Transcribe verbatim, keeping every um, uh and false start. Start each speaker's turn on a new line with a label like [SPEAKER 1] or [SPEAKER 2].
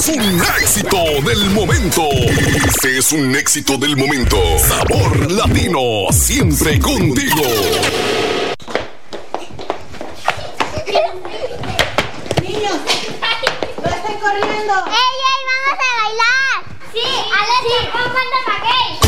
[SPEAKER 1] es un éxito del momento. Este es un éxito del momento. Sabor Latino, siempre contigo.
[SPEAKER 2] Niños, no estén corriendo.
[SPEAKER 3] ¡Ey, ey! ¡Vamos a bailar!
[SPEAKER 4] Sí, Alex, sí. ¿Cómo falta Maguey?